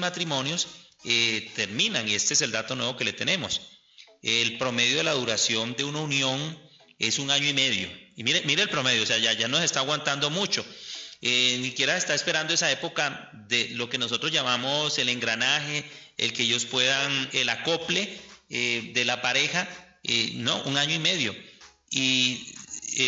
matrimonios terminan, y este es el dato nuevo que le tenemos. El promedio de la duración de una unión es 1 año y medio. Y mire el promedio, o sea, ya nos está aguantando mucho. Ni siquiera está esperando esa época de lo que nosotros llamamos el engranaje, el que ellos puedan, el acople de la pareja, no, 1 año y medio. Y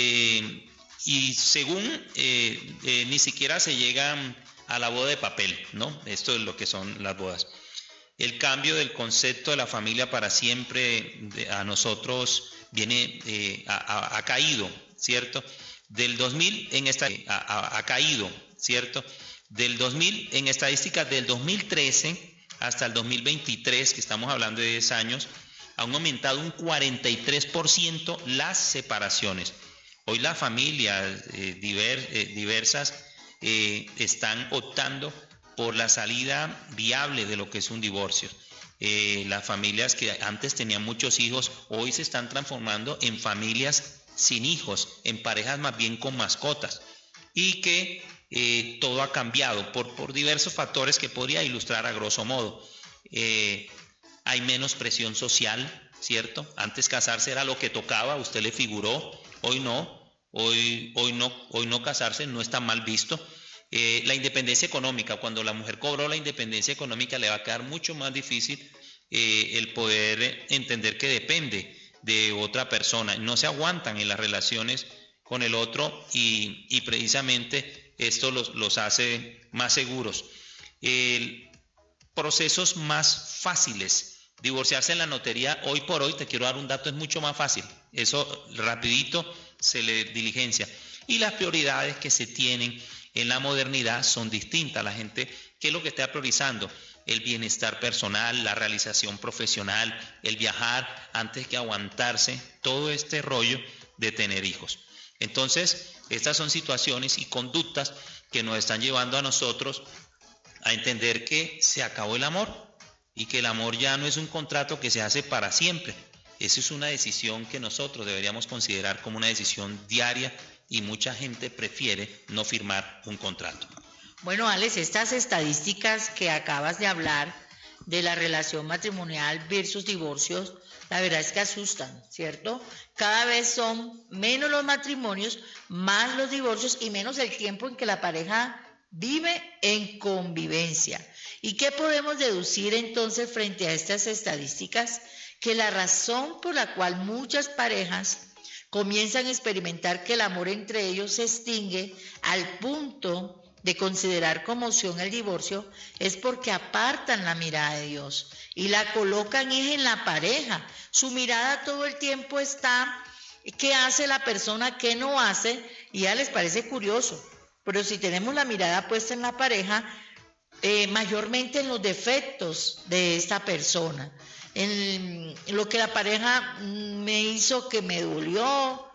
según ni siquiera se llegan a la boda de papel, ¿no? Esto es lo que son las bodas. El cambio del concepto de la familia para siempre a nosotros viene, ha caído, ¿cierto? Del 2000 ha caído, ¿cierto? Del 2000 en estadísticas del 2013 hasta el 2023, que estamos hablando de 10 años, han aumentado un 43% las separaciones. Hoy las familias diversas están optando por la salida viable de lo que es un divorcio. Las familias que antes tenían muchos hijos, hoy se están transformando en familias sin hijos, en parejas más bien con mascotas, y que todo ha cambiado por diversos factores que podría ilustrar a grosso modo. Hay menos presión social, ¿cierto? Antes casarse era lo que tocaba, usted le figuró, hoy no, hoy no casarse no está mal visto. La independencia económica, cuando la mujer cobró la independencia económica, le va a quedar mucho más difícil el poder entender que depende de otra persona, no se aguantan en las relaciones con el otro, y precisamente esto los hace más seguros. Procesos más fáciles. Divorciarse en la notaría, hoy por hoy, te quiero dar un dato, es mucho más fácil. Eso rapidito se le diligencia. Y las prioridades que se tienen en la modernidad son distintas. La gente, ¿qué es lo que está priorizando? El bienestar personal, la realización profesional, el viajar, antes que aguantarse todo este rollo de tener hijos. Entonces, estas son situaciones y conductas que nos están llevando a nosotros a entender que se acabó el amor y que el amor ya no es un contrato que se hace para siempre. Esa es una decisión que nosotros deberíamos considerar como una decisión diaria, y mucha gente prefiere no firmar un contrato. Bueno, Alex, estas estadísticas que acabas de hablar de la relación matrimonial versus divorcios, la verdad es que asustan, ¿cierto? Cada vez son menos los matrimonios, más los divorcios y menos el tiempo en que la pareja vive en convivencia. ¿Y qué podemos deducir entonces frente a estas estadísticas? Que la razón por la cual muchas parejas comienzan a experimentar que el amor entre ellos se extingue al punto de considerar como opción el divorcio es porque apartan la mirada de Dios y la colocan en la pareja. Su mirada todo el tiempo está, ¿qué hace la persona? ¿Qué no hace? Y ya les parece curioso. Pero si tenemos la mirada puesta en la pareja, mayormente en los defectos de esta persona, en lo que la pareja me hizo que me dolió,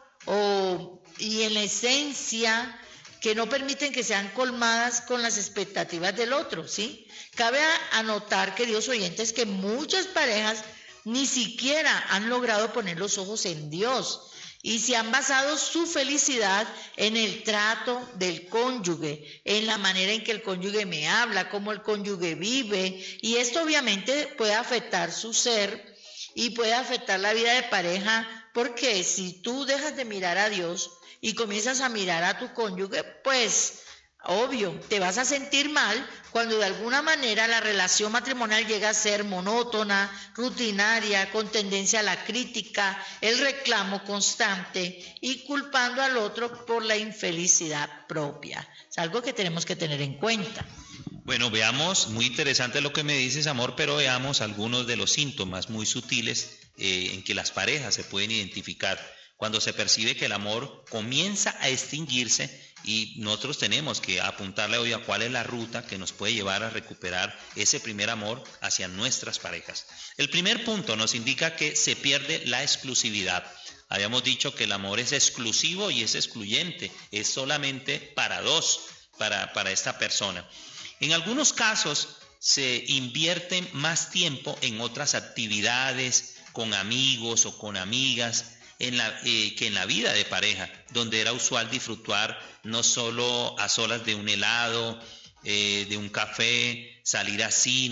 y en la esencia que no permiten que sean colmadas con las expectativas del otro, ¿sí? Cabe anotar, queridos oyentes, que muchas parejas ni siquiera han logrado poner los ojos en Dios y se han basado su felicidad en el trato del cónyuge, en la manera en que el cónyuge me habla, cómo el cónyuge vive, y esto obviamente puede afectar su ser y puede afectar la vida de pareja, porque si tú dejas de mirar a Dios y comienzas a mirar a tu cónyuge, pues obvio, te vas a sentir mal cuando de alguna manera la relación matrimonial llega a ser monótona, rutinaria, con tendencia a la crítica, el reclamo constante y culpando al otro por la infelicidad propia. Es algo que tenemos que tener en cuenta. Bueno, veamos, muy interesante lo que me dices, amor, pero veamos algunos de los síntomas muy sutiles en que las parejas se pueden identificar cuando se percibe que el amor comienza a extinguirse, y nosotros tenemos que apuntarle hoy a cuál es la ruta que nos puede llevar a recuperar ese primer amor hacia nuestras parejas. El primer punto nos indica que se pierde la exclusividad. Habíamos dicho que el amor es exclusivo y es excluyente, es solamente para dos, para esta persona. En algunos casos se invierte más tiempo en otras actividades, con amigos o con amigas, que en la vida de pareja, donde era usual disfrutar no solo a solas de un helado, de un café, salir a cine,